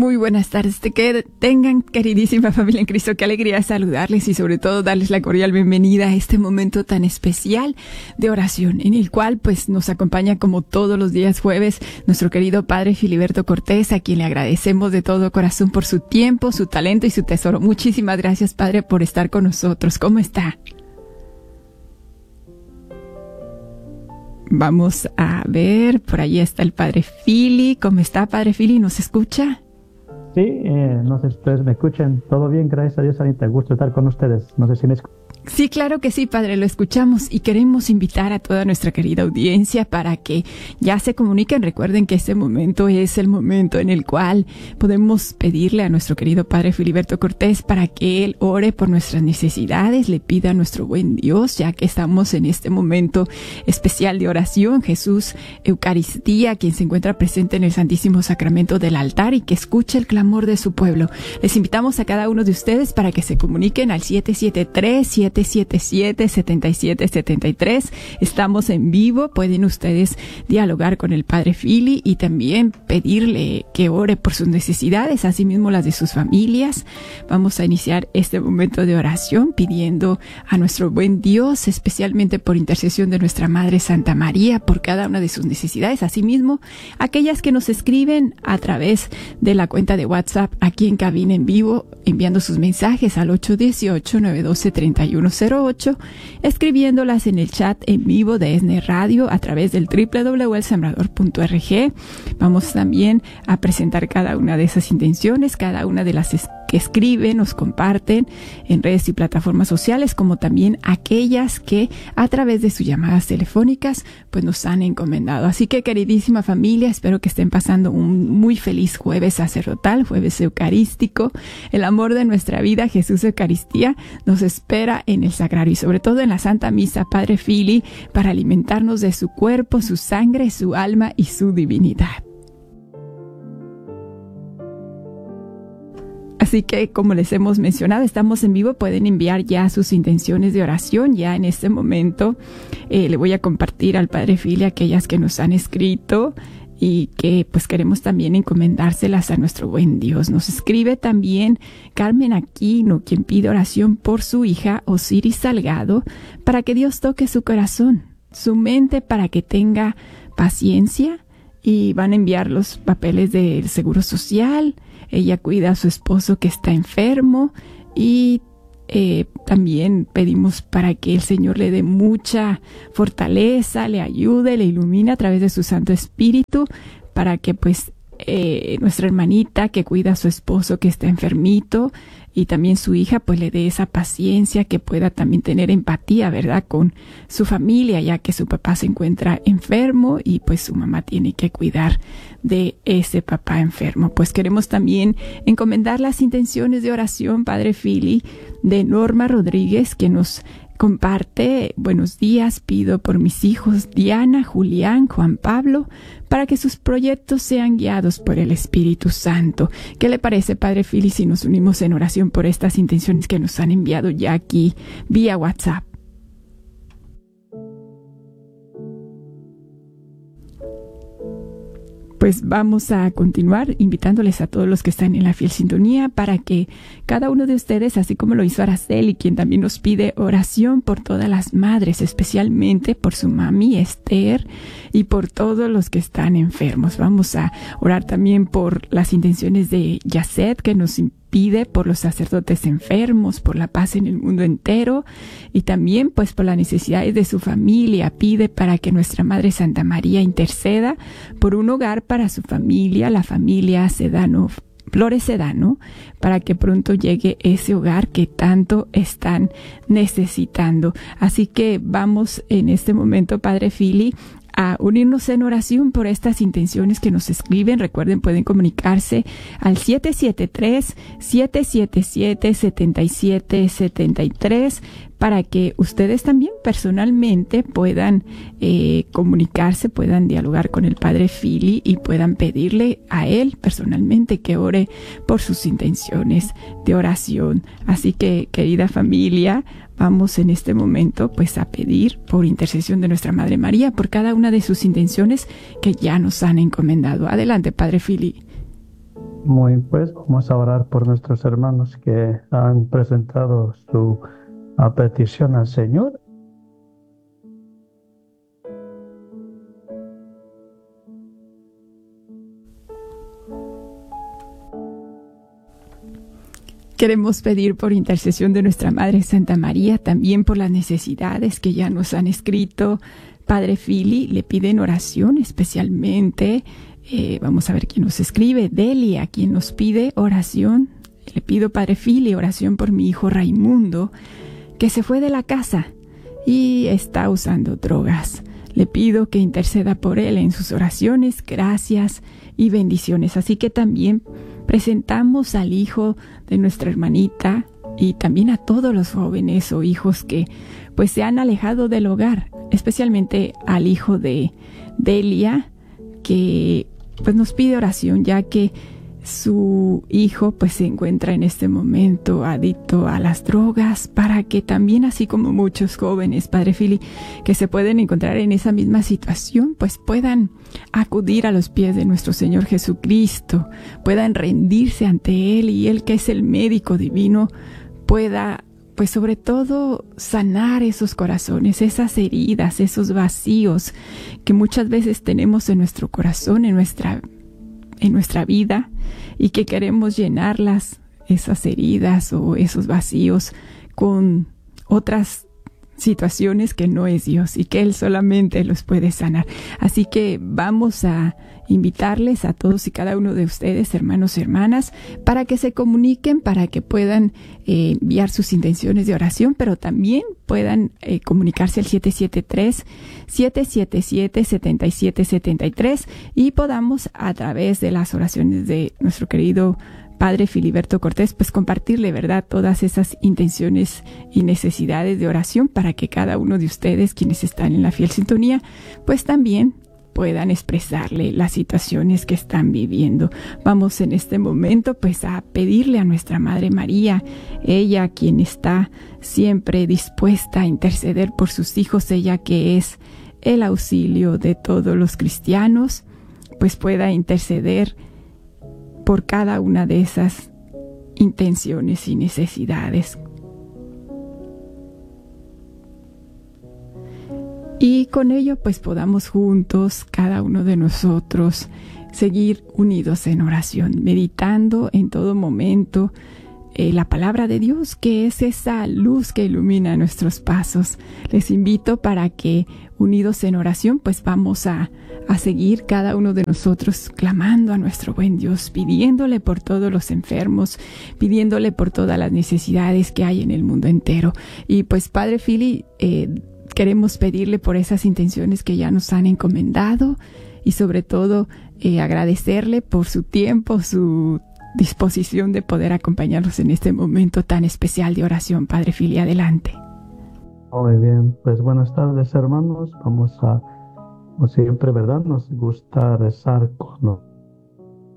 Muy buenas tardes. Que tengan, queridísima familia en Cristo, qué alegría saludarles y sobre todo darles la cordial bienvenida a este momento tan especial de oración, en el cual pues nos acompaña como todos los días jueves nuestro querido Padre Filiberto Cortés, a quien le agradecemos de todo corazón por su tiempo, su talento y su tesoro. Muchísimas gracias, Padre, por estar con nosotros. ¿Cómo está? Vamos a ver, por ahí está el Padre Fili. ¿Cómo está, Padre Fili? ¿Nos escucha? Sí, no sé si ustedes me escuchan. Todo bien, gracias a Dios, Anita. Gusto estar con ustedes. No sé si me escuchan. Sí, claro que sí, Padre, lo escuchamos y queremos invitar a toda nuestra querida audiencia para que ya se comuniquen. Recuerden que este momento es el momento en el cual podemos pedirle a nuestro querido Padre Filiberto Cortés para que Él ore por nuestras necesidades, le pida a nuestro buen Dios, ya que estamos en este momento especial de oración, Jesús Eucaristía, quien se encuentra presente en el Santísimo Sacramento del altar y que escuche el clamor de su pueblo. Les invitamos a cada uno de ustedes para que se comuniquen al 773-7777-7773. Estamos en vivo. Pueden ustedes dialogar con el Padre Fili y también pedirle que ore por sus necesidades, asimismo las de sus familias. Vamos a iniciar este momento de oración pidiendo a nuestro buen Dios, especialmente por intercesión de nuestra Madre Santa María, por cada una de sus necesidades. Asimismo, aquellas que nos escriben a través de la cuenta de WhatsApp aquí en cabina en vivo, enviando sus mensajes al 818-912-3108, escribiéndolas en el chat en vivo de ESNE Radio a través del www.elsembrador.org. Vamos también a presentar cada una de esas intenciones, cada una de las que escriben, nos comparten en redes y plataformas sociales, como también aquellas que a través de sus llamadas telefónicas pues nos han encomendado. Así que, queridísima familia, espero que estén pasando un muy feliz jueves sacerdotal, jueves eucarístico. El amor de nuestra vida, Jesús Eucaristía, nos espera en el sagrario y sobre todo en la Santa Misa, Padre Fili, para alimentarnos de su cuerpo, su sangre, su alma y su divinidad. Así que, como les hemos mencionado, estamos en vivo. Pueden enviar ya sus intenciones de oración. Ya en este momento le voy a compartir al Padre Fili aquellas que nos han escrito y que pues queremos también encomendárselas a nuestro buen Dios. Nos escribe también Carmen Aquino, quien pide oración por su hija Osiris Salgado, para que Dios toque su corazón, su mente, para que tenga paciencia, y van a enviar los papeles del Seguro Social. Ella cuida a su esposo que está enfermo y también pedimos para que el Señor le dé mucha fortaleza, le ayude, le ilumine a través de su Santo Espíritu, para que pues nuestra hermanita que cuida a su esposo que está enfermito y también su hija pues le dé esa paciencia, que pueda también tener empatía, ¿verdad?, con su familia, ya que su papá se encuentra enfermo y pues su mamá tiene que cuidar de ese papá enfermo. Pues queremos también encomendar las intenciones de oración, Padre Fili, de Norma Rodríguez, que nos comparte: buenos días, pido por mis hijos Diana, Julián, Juan Pablo, para que sus proyectos sean guiados por el Espíritu Santo. ¿Qué le parece, Padre Fili, si nos unimos en oración por estas intenciones que nos han enviado ya aquí vía WhatsApp? Pues vamos a continuar invitándoles a todos los que están en la fiel sintonía para que cada uno de ustedes, así como lo hizo Araceli, quien también nos pide oración por todas las madres, especialmente por su mami Esther y por todos los que están enfermos. Vamos a orar también por las intenciones de Yacet, que nos pide por los sacerdotes enfermos, por la paz en el mundo entero y también pues por las necesidades de su familia. Pide para que nuestra Madre Santa María interceda por un hogar para su familia, la familia Sedano, Flores Sedano, para que pronto llegue ese hogar que tanto están necesitando. Así que vamos en este momento, Padre Fili, a unirnos en oración por estas intenciones que nos escriben. Recuerden, pueden comunicarse al 773-777-7773 para que ustedes también personalmente puedan comunicarse, puedan dialogar con el Padre Fili y puedan pedirle a él personalmente que ore por sus intenciones de oración. Así que, querida familia, vamos en este momento pues a pedir por intercesión de nuestra Madre María por cada una de sus intenciones que ya nos han encomendado. Adelante, Padre Fili. Muy pues, vamos a orar por nuestros hermanos que han presentado su petición al Señor. Queremos pedir por intercesión de nuestra Madre Santa María, también por las necesidades que ya nos han escrito. Padre Fili le piden oración especialmente. Vamos a ver quién nos escribe. Delia, quien nos pide oración. Le pido, Padre Fili, oración por mi hijo Raimundo, que se fue de la casa y está usando drogas. Le pido que interceda por él en sus oraciones, gracias y bendiciones. Así que también presentamos al hijo de nuestra hermanita y también a todos los jóvenes o hijos que pues se han alejado del hogar, especialmente al hijo de Delia, que pues nos pide oración, ya que su hijo pues se encuentra en este momento adicto a las drogas, para que también, así como muchos jóvenes, Padre Fili, que se pueden encontrar en esa misma situación, pues puedan acudir a los pies de nuestro Señor Jesucristo, puedan rendirse ante Él, y Él, que es el médico divino, pueda pues sobre todo sanar esos corazones, esas heridas, esos vacíos que muchas veces tenemos en nuestro corazón, en nuestra vida, y que queremos llenarlas, esas heridas o esos vacíos, con otras situaciones que no es Dios, y que Él solamente los puede sanar. Así que vamos a invitarles a todos y cada uno de ustedes, hermanos y hermanas, para que se comuniquen, para que puedan enviar sus intenciones de oración, pero también puedan comunicarse al 773-777-7773, y podamos, a través de las oraciones de nuestro querido Padre Filiberto Cortés, pues compartirle, ¿verdad?, todas esas intenciones y necesidades de oración, para que cada uno de ustedes, quienes están en la fiel sintonía, pues también puedan expresarle las situaciones que están viviendo. Vamos en este momento pues a pedirle a nuestra Madre María, ella quien está siempre dispuesta a interceder por sus hijos, ella que es el auxilio de todos los cristianos, pues pueda interceder por cada una de esas intenciones y necesidades. Y con ello pues podamos juntos, cada uno de nosotros, seguir unidos en oración, meditando en todo momento la palabra de Dios, que es esa luz que ilumina nuestros pasos. Les invito para que, unidos en oración, pues vamos a seguir cada uno de nosotros clamando a nuestro buen Dios, pidiéndole por todos los enfermos, pidiéndole por todas las necesidades que hay en el mundo entero. Y pues Padre Fili, queremos pedirle por esas intenciones que ya nos han encomendado, y sobre todo agradecerle por su tiempo, su disposición de poder acompañarnos en este momento tan especial de oración. Padre Fili, adelante. Muy bien, pues buenas tardes, hermanos. Vamos a, como siempre, ¿verdad? Nos gusta rezar con